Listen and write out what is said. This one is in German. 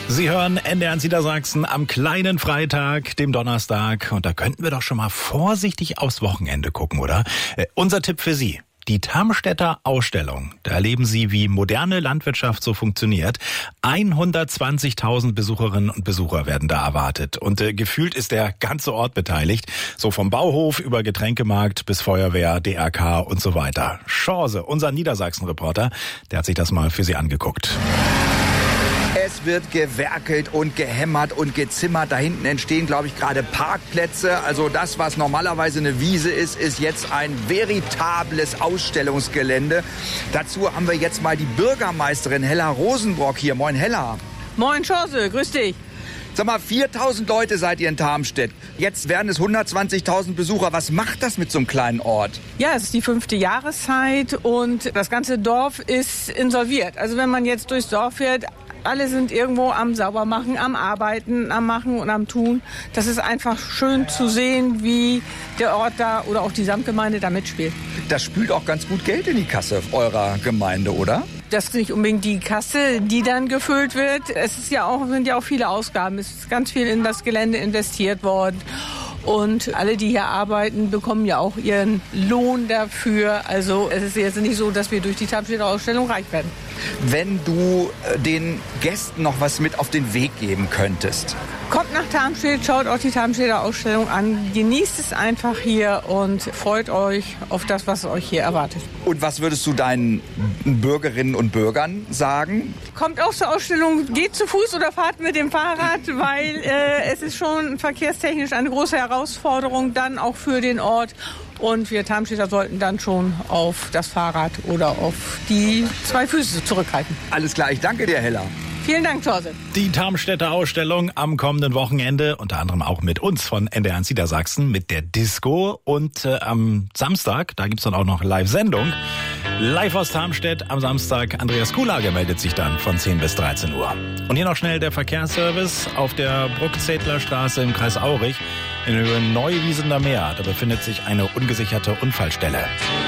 Sie hören NDR Niedersachsen am kleinen Freitag, dem Donnerstag. Und da könnten wir doch schon mal vorsichtig aufs Wochenende gucken, oder? Unser Tipp für Sie. Die Tarmstädter Ausstellung. Da erleben Sie, wie moderne Landwirtschaft so funktioniert. 120.000 Besucherinnen und Besucher werden da erwartet. Und gefühlt ist der ganze Ort beteiligt. So vom Bauhof über Getränkemarkt bis Feuerwehr, DRK und so weiter. Chance, unser Niedersachsen-Reporter, der hat sich das mal für Sie angeguckt. Es wird gewerkelt und gehämmert und gezimmert. Da hinten entstehen, glaube ich, gerade Parkplätze. Also das, was normalerweise eine Wiese ist, ist jetzt ein veritables Ausstellungsgelände. Dazu haben wir jetzt mal die Bürgermeisterin Hella Rosenbrock hier. Moin, Hella. Moin, Chance, grüß dich. Sag mal, 4.000 Leute seid ihr in Tarmstedt. Jetzt werden es 120.000 Besucher. Was macht das mit so einem kleinen Ort? Ja, es ist die 5. Jahreszeit und das ganze Dorf ist insolviert. Also wenn man jetzt durchs Dorf fährt, alle sind irgendwo am Saubermachen, am Arbeiten, am Machen und am Tun. Das ist einfach schön zu sehen, wie der Ort da oder auch die Samtgemeinde da mitspielt. Das spült auch ganz gut Geld in die Kasse eurer Gemeinde, oder? Das ist nicht unbedingt die Kasse, die dann gefüllt wird. Sind ja auch viele Ausgaben. Es ist ganz viel in das Gelände investiert worden. Und alle, die hier arbeiten, bekommen ja auch ihren Lohn dafür. Also es ist jetzt nicht so, dass wir durch die Tarmstädter Ausstellung reich werden. Wenn du den Gästen noch was mit auf den Weg geben könntest. Kommt nach Tarmstedt, schaut auch die Tarmstädter Ausstellung an, genießt es einfach hier und freut euch auf das, was euch hier erwartet. Und was würdest du deinen Bürgerinnen und Bürgern sagen? Kommt auch zur Ausstellung, geht zu Fuß oder fahrt mit dem Fahrrad, weil es ist schon verkehrstechnisch eine große Herausforderung dann auch für den Ort. Und wir Tarmstädter sollten dann schon auf das Fahrrad oder auf die 2 Füße zurückhalten. Alles klar, ich danke dir, Hella. Vielen Dank, Thorse. Die Tarmstädter Ausstellung am kommenden Wochenende, unter anderem auch mit uns von NDR Niedersachsen, mit der Disco. Und am Samstag, da gibt's dann auch noch Live-Sendung. Live aus Tarmstedt am Samstag. Andreas Kuhlage meldet sich dann von 10 bis 13 Uhr. Und hier noch schnell der Verkehrsservice auf der Bruckzedler Straße im Kreis Aurich in Höhe Neuwiesener Meer. Da befindet sich eine ungesicherte Unfallstelle.